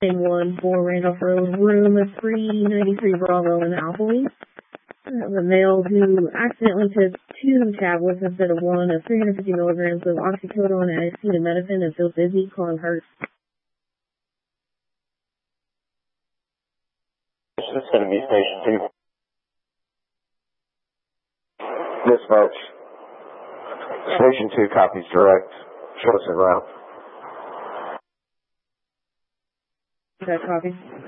1 for Randolph Road, room 393 Bravo in Alphaville. The male who accidentally took 2 tablets instead of 1 of 350 milligrams of oxycodone and acetaminophen and feels dizzy, calling Hertz. This is going to be station 2. Dispatch. Station 2 copies direct. Show us a route. Is that copy?